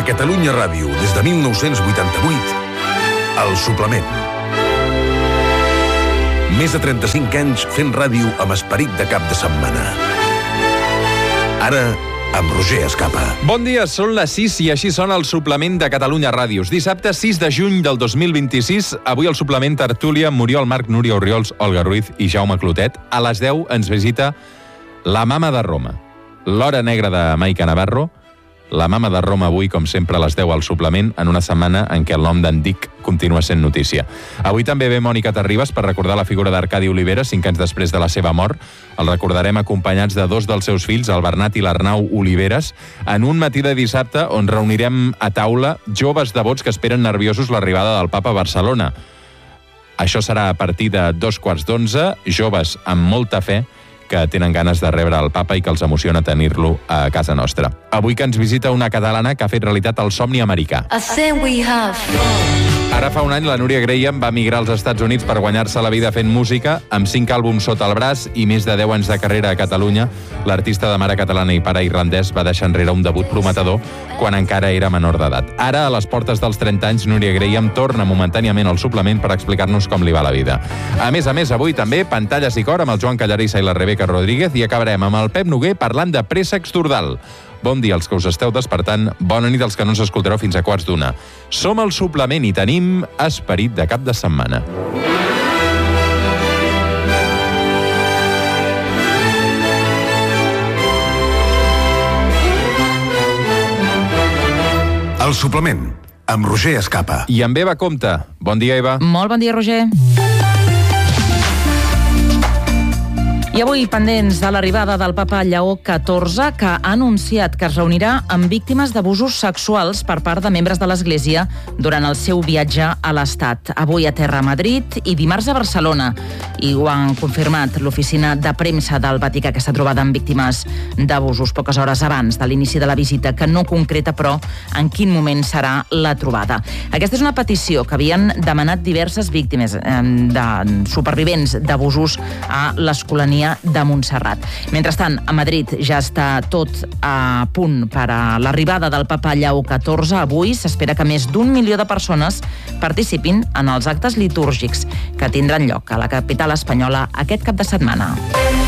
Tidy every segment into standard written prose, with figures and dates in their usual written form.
Catalunya Ràdio, des de 1988, El Suplement. Més de 35 anys fent ràdio amb esperit de cap de setmana. Ara, amb Roger Escapa. Bon dia, són les 6 i així sona El Suplement de Catalunya Ràdio. Dissabte 6 de juny del 2026, avui el Suplement tertúlia amb Muriel Marc, Núria Orriols, Olga Ruiz i Jaume Clotet. A les 10 ens visita la Mama de Roma, l'Hora Negra de Maica Navarro. La Mama de Roma avui, com sempre, a les 10 al Suplement, en una setmana en què el nom d'en Dic continua sent notícia. Avui també ve Mònica Terribas per recordar la figura d'Arcadi Oliveres, 5 anys després de la seva mort. El recordarem acompanyats de dos dels seus fills, el Bernat i l'Arnau Oliveres, en un matí de dissabte on reunirem a taula joves devots que esperen nerviosos l'arribada del Papa a Barcelona. Això serà a partir de 11:15, joves amb molta fe, que tenen ganes de rebre el Papa i que els emociona tenir-lo a casa nostra. Avui que ens visita una catalana que ha fet realitat el somni americà. Ara fa un any la Núria Graham va migrar als Estats Units per guanyar-se la vida fent música, amb 5 àlbums sota el braç i més de 10 anys de carrera a Catalunya. L'artista de mare catalana i pare irlandès va deixar enrere un debut prometedor quan encara era menor d'edat. Ara, a les portes dels 30 anys, Núria Graham torna momentàniament al Suplement per explicar-nos com li va la vida. A més, avui també Pantalles i Cor amb el Joan Callarissa i la Rebeca Rodríguez i acabarem amb el Pep Noguer parlant de préssecs Tordal. Bon dia als que us esteu despertant, bona nit als que no ens escoltareu fins a 12:15. Som al Suplement i tenim esperit de cap de setmana. El Suplement, amb Roger Escapa. I amb Eva Compte. Bon dia, Eva. Molt bon dia, Roger. I avui pendents de l'arribada del papa Lleó XIV, que ha anunciat que es reunirà amb víctimes d'abusos sexuals per part de membres de l'Església durant el seu viatge a l'Estat. Avui a terra a Madrid i dimarts a Barcelona. I ho han confirmat l'oficina de premsa del Vaticà, que s'ha trobat amb víctimes d'abusos poques hores abans de l'inici de la visita, que no concreta, però, en quin moment serà la trobada. Aquesta és una petició que havien demanat diverses víctimes de supervivents d'abusos a l'Escolania de Montserrat. Mentrestant, a Madrid ja està tot a punt per a l'arribada del papa Lleó XIV. Avui s'espera que més d'1 milió de persones participin en els actes litúrgics que tindran lloc a la capital espanyola aquest cap de setmana.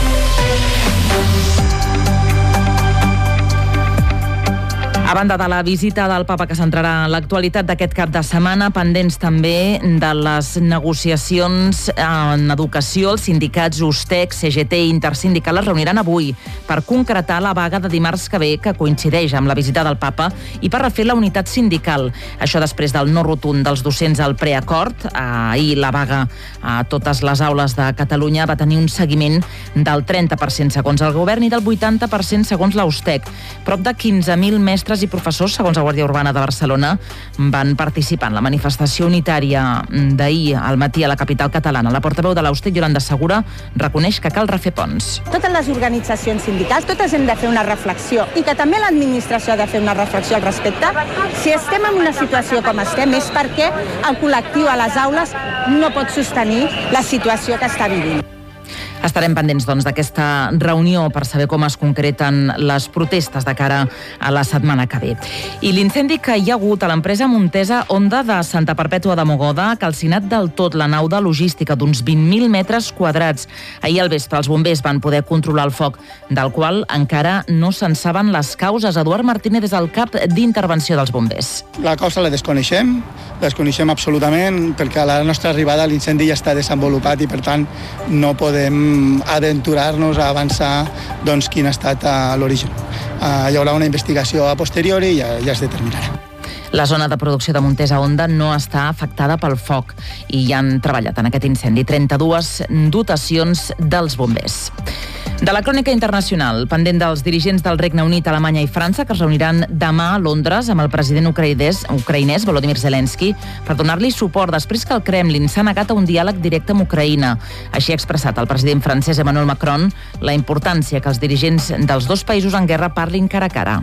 A banda de la visita del papa que centrarà en l'actualitat d'aquest cap de setmana, pendents també de les negociacions en educació, els sindicats USTEC, CGT i Intersindical es reuniran avui per concretar la vaga de dimarts que ve, que coincideix amb la visita del papa, i per refer la unitat sindical. Això després del no rotund dels docents al preacord. Ahir la vaga a totes les aules de Catalunya va tenir un seguiment del 30% segons el govern i del 80% segons la USTEC. Prop de 15.000 mestres i professors, segons la Guàrdia Urbana de Barcelona, van participar en la manifestació unitària d'ahir al matí a la capital catalana. La portaveu de l'USTEC, Yolanda Segura, reconeix que cal refer ponts. Totes les organitzacions sindicals, totes hem de fer una reflexió, i que també l'administració ha de fer una reflexió al respecte. Si estem en una situació com estem és perquè el col·lectiu a les aules no pot sostenir la situació que està vivint. Estarem pendents, doncs, d'aquesta reunió per saber com es concreten les protestes de cara a la setmana que ve. I l'incendi que hi ha hagut a l'empresa Montesa Honda de Santa Perpètua de Mogoda ha calcinat del tot la nau de logística d'uns 20.000 metres quadrats. Ahir al vespre els bombers van poder controlar el foc, del qual encara no se'n saben les causes. Eduard Martínez és el cap d'intervenció dels bombers. La causa la desconeixem absolutament, perquè a la nostra arribada l'incendi ja està desenvolupat i, per tant, no podem aventurar-nos a avançar quin ha estat l'origen. Hi haurà una investigació a posteriori i ja es determinarà. La zona de producció de Montesa Honda no està afectada pel foc i hi han treballat en aquest incendi 32 dotacions dels bombers. De la crònica internacional, pendent dels dirigents del Regne Unit, Alemanya i França, que es reuniran demà a Londres amb el president ucraïnès Volodymyr Zelensky per donar-li suport després que el Kremlin s'ha negat a un diàleg directe amb Ucraïna. Així ha expressat el president francès Emmanuel Macron la importància que els dirigents dels dos països en guerra parlin cara a cara.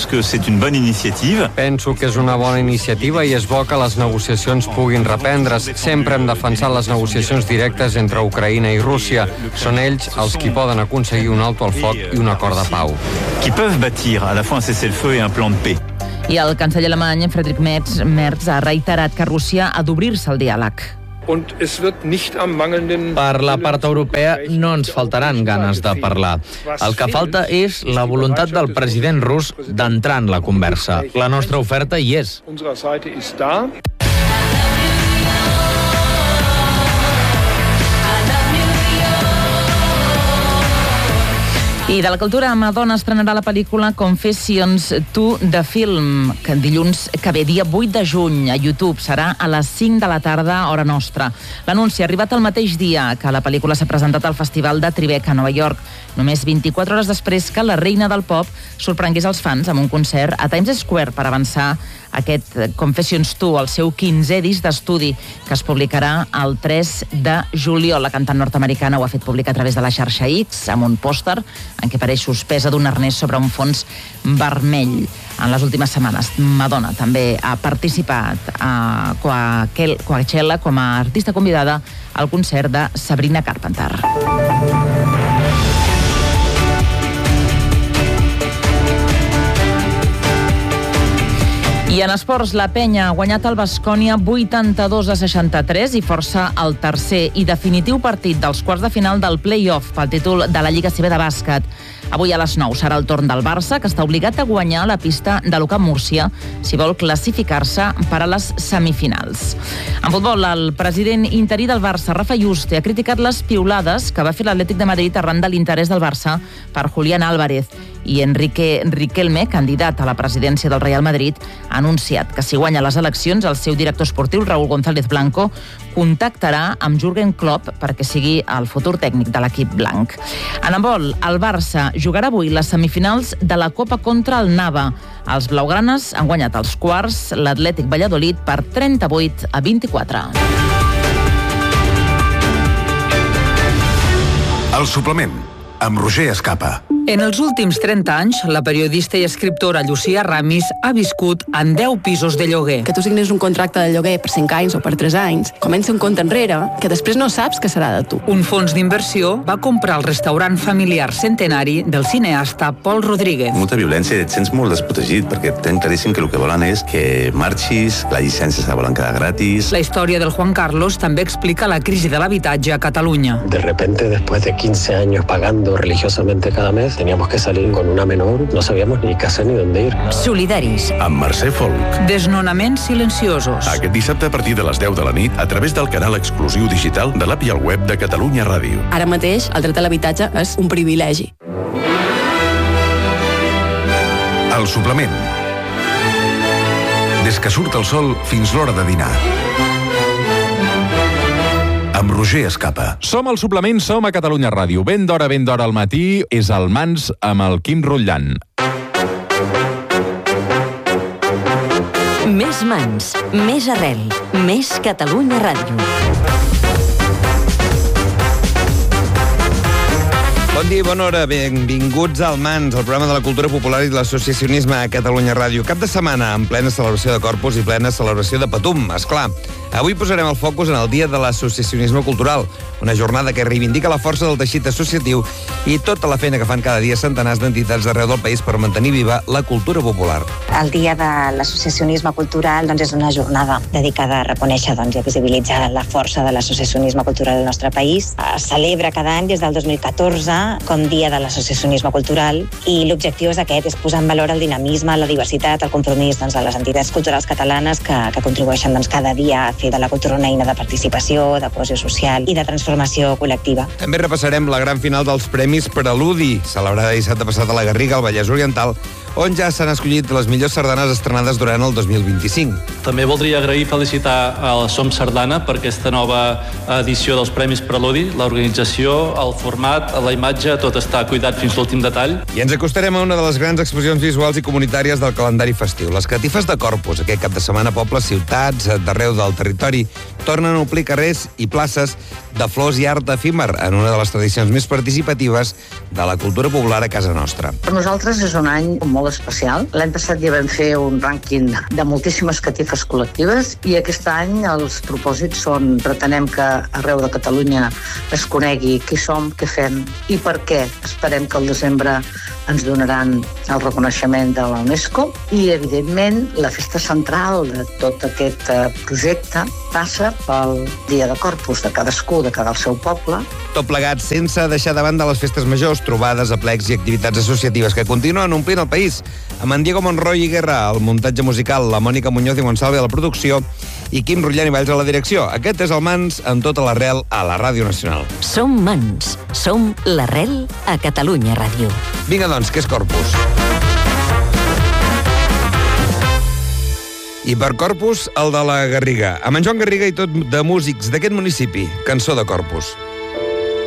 Penso que és una bona iniciativa i és bo que les negociacions puguin reprendre's. Sempre hem defensat les negociacions directes entre Ucraïna i Rússia. Són ells els qui poden aconseguir un alto al foc i un acord de pau. Qui peuvent bâtir à la fois un cessez-le-feu et un plan de paix. I el canceller alemany, Friedrich Merz, ha reiterat que Rússia ha d'obrir-se al diàleg. Per la part europea no ens faltaran ganes de parlar. El que falta és la voluntat del president rus d'entrar en la conversa. La nostra oferta hi és. I de la cultura, Madonna estrenarà la pel·lícula Confessions to the Film, que dilluns que ve, dia 8 de juny, a YouTube. Serà a les 5 de la tarda, hora nostra. L'anunci ha arribat el mateix dia que la pel·lícula s'ha presentat al Festival de Tribeca, a Nova York, només 24 hores després que la reina del pop sorprengués els fans amb un concert a Times Square per avançar aquest Confessions 2, el seu 15è disc d'estudi, que es publicarà el 3 de juliol. La cantant nord-americana ho ha fet públic a través de la xarxa X, amb un pòster en què apareix suspesa d'un arnès sobre un fons vermell. En les últimes setmanes, Madonna també ha participat a Coachella com a artista convidada al concert de Sabrina Carpenter. I en esports, la Penya ha guanyat el Baskonia 82-63 i força el tercer i definitiu partit dels quarts de final del play-off pel títol de la Lliga CB de bàsquet. Avui a les 9 serà el torn del Barça, que està obligat a guanyar la pista de l'UCAM Múrcia si vol classificar-se per a les semifinals. En futbol, el president interí del Barça, Rafa Yuste, ha criticat les piulades que va fer l'Atlètic de Madrid arran de l'interès del Barça per Julián Álvarez. I Enrique Riquelme, candidat a la presidència del Real Madrid, ha anunciat que si guanya les eleccions, el seu director esportiu, Raúl González Blanco, contactarà amb Jürgen Klopp perquè sigui el futur tècnic de l'equip blanc. En handbol, el Barça jugarà avui les semifinals de la Copa contra el Nava. Els blaugranes han guanyat els quarts l'Atlètic Valladolid per 38-24. El suplement, amb Roger Escapa. En els últims 30 anys, la periodista i escriptora Llucia Ramis ha viscut en 10 pisos de lloguer. Que tu signes un contracte de lloguer per 5 anys o per 3 anys, comença un compte enrere que després no saps què serà de tu. Un fons d'inversió va comprar el restaurant familiar centenari del cineasta Pol Rodríguez. Molta violència i et sents molt desprotegit perquè tenen claríssim que el que volen és que marxis, la llicència se la volen quedar gratis. La història del Juan Carlos també explica la crisi de l'habitatge a Catalunya. De repente, después de 15 años pagando religiosamente cada mes, teníamos que salir con una menor, no sabíamos ni qué hacer ni dónde ir. Solidaris. Amb Mercè Folk. Desnonaments silenciosos. Aquest dissabte a partir de les 10 de la nit a través del canal exclusiu digital de l'app i el web de Catalunya Ràdio. Ara mateix el dret a l'habitatge és un privilegi. El suplement. Des que surt el sol fins l'hora de dinar. Amb Roger Escapa. Som al suplement, som a Catalunya Ràdio. Ben d'hora al matí, és el Mans amb el Quim Rotllant. Més Mans, més arrel, més Catalunya Ràdio. Bon dia i bona hora, benvinguts al Mans, el programa de la cultura popular i de l'associacionisme a Catalunya Ràdio. Cap de setmana en plena celebració de Corpus i plena celebració de Patum, esclar. Avui posarem el focus en el Dia de l'Associacionisme Cultural, una jornada que reivindica la força del teixit associatiu i tota la feina que fan cada dia centenars d'entitats d'arreu del país per mantenir viva la cultura popular. El Dia de l'Associacionisme Cultural és una jornada dedicada a reconèixer i a visibilitzar la força de l'associacionisme cultural del nostre país. Es celebra cada any des del 2014 com Dia de l'Associacionisme Cultural i l'objectiu és aquest, és posar en valor el dinamisme, la diversitat, el compromís de les entitats culturals catalanes que contribueixen cada dia a fer de la cultura una eina de participació, de cohesió social i de transformació col·lectiva. També repassarem la gran final dels Premis Preludi, celebrada dissabte passat a la Garriga, al Vallès Oriental, on ja s'han escollit les millors sardanes estrenades durant el 2025. També voldria agrair i felicitar a la Som Sardana per aquesta nova edició dels Premis Preludi. L'organització, el format, la imatge, tot està cuidat fins l'últim detall. I ens acostarem a una de les grans exposicions visuals i comunitàries del calendari festiu, les catifes de Corpus. Aquest cap de setmana pobles, ciutats, d'arreu del territori tornen a omplir carrers i places de flors i art efímer en una de les tradicions més participatives de la cultura popular a casa nostra. Per nosaltres és un any molt molt especial. L'any passat ja vam fer un rànquing de moltíssimes catifes col·lectives i aquest any els propòsits són: pretenem que arreu de Catalunya es conegui qui som, què fem i per què. Esperem que al desembre ens donaran el reconeixement de la UNESCO i, evidentment, la festa central de tot aquest projecte passa pel Dia de Corpus de cadascú, de cada el seu poble. Tot plegat sense deixar de banda les festes majors, trobades, aplecs i activitats associatives que continuen omplint el país. Amb en Diego Monroy i Guerra al muntatge musical, la Mònica Muñoz i Monsalve a la producció i Quim Rullant i Valls a la direcció. Aquest és el Mans amb tota l'arrel a la Ràdio Nacional. Som Mans. Som l'arrel a Catalunya Ràdio. Vinga, doncs, què és Corpus? I per Corpus, el de la Garriga. Amb en Joan Garriga i tot de músics d'aquest municipi. Cançó de Corpus.